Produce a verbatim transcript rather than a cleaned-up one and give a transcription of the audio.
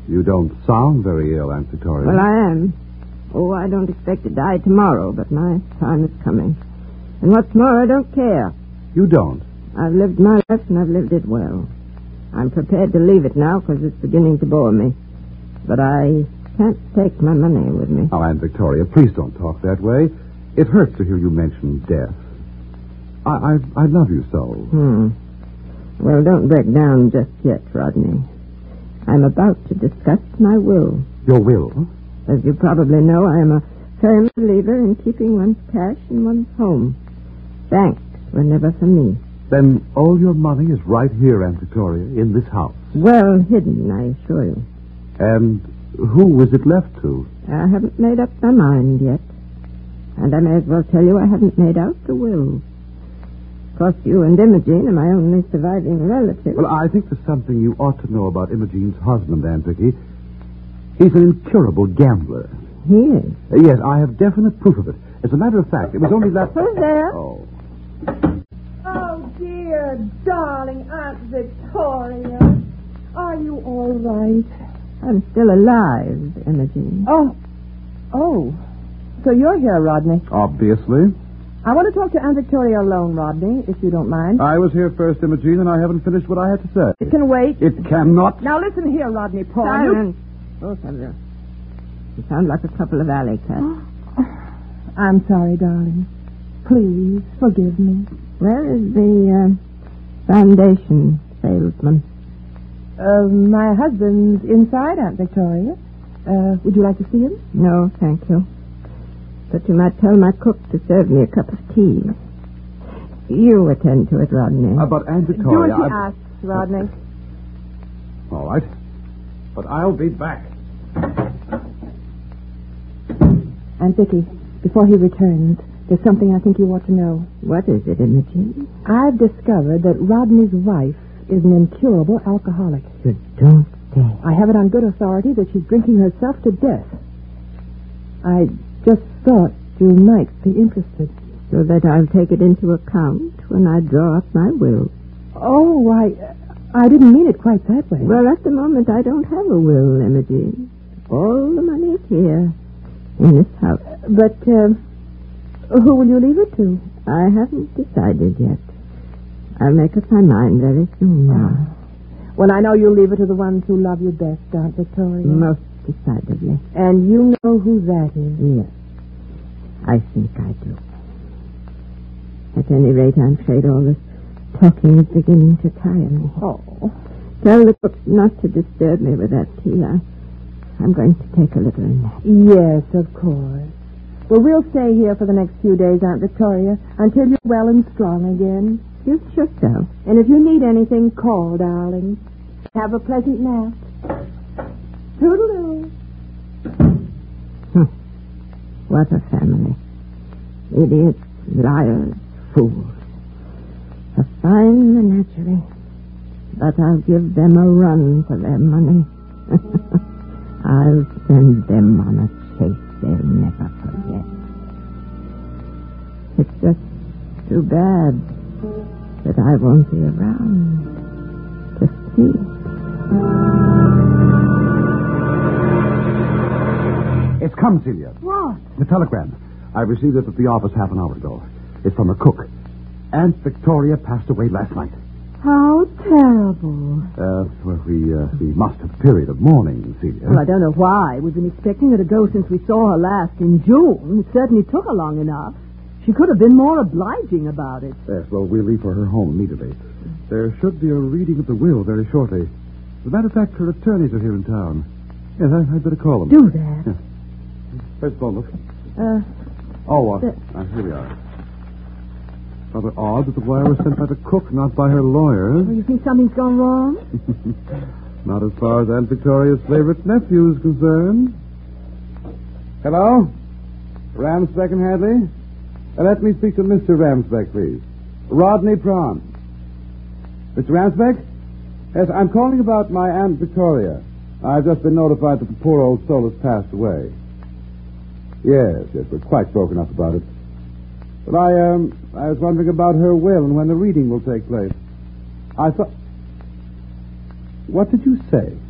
You don't sound very ill, Aunt Victoria. Well, I am. Oh, I don't expect to die tomorrow, but my time is coming. And what's more, I don't care. You don't? I've lived my life, and I've lived it well. I'm prepared to leave it now because it's beginning to bore me. But I can't take my money with me. Oh, Aunt Victoria, please don't talk that way. It hurts to hear you mention death. I, I, I love you so. Hmm. Well, don't break down just yet, Rodney. I'm about to discuss my will. Your will? As you probably know, I am a firm believer in keeping one's cash in one's home. Banks were never for me. Then all your money is right here, Aunt Victoria, in this house. Well hidden, I assure you. And who is it left to? I haven't made up my mind yet. And I may as well tell you I haven't made out the will. Of course, you and Imogene are my only surviving relatives. Well, I think there's something you ought to know about Imogene's husband, Aunt Vicky. He's an incurable gambler. He is? Uh, yes, I have definite proof of it. As a matter of fact, it was only last... Who's there? Oh. Oh, dear, darling Aunt Victoria. Are you all right? I'm still alive, Imogene. Oh. Oh. So you're here, Rodney. Obviously. I want to talk to Aunt Victoria alone, Rodney, if you don't mind. I was here first, Imogene, and I haven't finished what I had to say. It can wait. It cannot. Now listen here, Rodney Paul. Silence. Both of you. You sound like a couple of alley cats. I'm sorry, darling. Please, forgive me. Where is the uh, foundation salesman? Uh, my husband's inside, Aunt Victoria. Uh, would you like to see him? No, thank you. But you might tell my cook to serve me a cup of tea. You attend to it, Rodney. Uh, but Aunt Do Victoria... what she I... asks, Rodney. All right. But I'll be back. Aunt Vicky, before he returns, there's something I think you ought to know. What is it, Imogene? I've discovered that Rodney's wife is an incurable alcoholic. You don't say. I have it on good authority that she's drinking herself to death. I just thought you might be interested. So that I'll take it into account when I draw up my will. Oh, I... I didn't mean it quite that way. Well, at the moment, I don't have a will, Imogene. All the money is here, in this house. But, uh, who will you leave it to? I haven't decided yet. I'll make up my mind very soon now. Oh. Well, I know you'll leave it to the ones who love you best, Aunt Victoria. Most decidedly. And you know who that is. Yes. I think I do. At any rate, I'm afraid all this talking is beginning to tire me. Oh. Tell the cook not to disturb me with that tea. I, I'm going to take a little nap. Yes, of course. Well, we'll stay here for the next few days, Aunt Victoria, until you're well and strong again. Suit yourself. And if you need anything, call, darling. Have a pleasant nap. Toodaloo. Hm. What a family. Idiots, liars, fools. A fine menagerie. But I'll give them a run for their money. I'll send them on a chase they'll never forget. It's just too bad that I won't be around to see It's come, Celia. What? The telegram. I received it at the office half an hour ago. It's from her cook. Aunt Victoria passed away last night. How terrible. Uh, well, we, uh, we must have a period of mourning, Celia. Well, I don't know why. We've been expecting her to go since we saw her last in June. It certainly took her long enough. She could have been more obliging about it. Yes, well, we'll leave for her home immediately. There should be a reading of the will very shortly. As a matter of fact, her attorneys are here in town. Yes, I, I'd better call them. Do that. Yeah. Where's the phone, look? Uh, Oh, uh, the... uh, here we are. Rather odd that the wire was sent by the cook, not by her lawyers. Oh, you think something's gone wrong? Not as far as Aunt Victoria's favorite nephew is concerned. Hello? Ramsbeck and Hadley? Uh, let me speak to Mister Ramsbeck, please. Rodney Prawn. Mister Ramsbeck? Yes, I'm calling about my Aunt Victoria. I've just been notified that the poor old soul has passed away. Yes, yes, we're quite broken up about it. But I, um, I was wondering about her will and when the reading will take place. I thought... What did you say?